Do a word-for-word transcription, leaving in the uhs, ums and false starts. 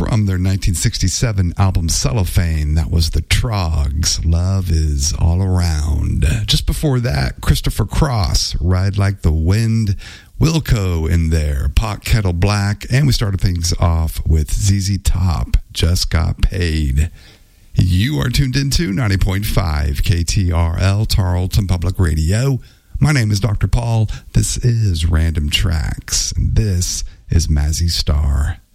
From their nineteen sixty-seven album Cellophane, that was the Trogs, Love Is All Around. Just before that, Christopher Cross, Ride Like the Wind, Wilco in there, Pot Kettle Black, and we started things off with Z Z Top, Just Got Paid. You are tuned into ninety point five K T R L, Tarleton Public Radio. My name is Doctor Paul. This is Random Tracks, and this is Mazzy Star.